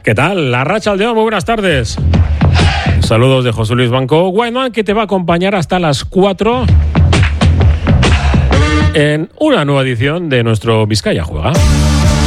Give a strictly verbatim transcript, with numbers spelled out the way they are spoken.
¿Qué tal? La Arratsaldeon, muy buenas tardes. Saludos de José Luis Banco Guayman, que te va a acompañar hasta las cuatro en una nueva edición de nuestro Vizcaya Juega.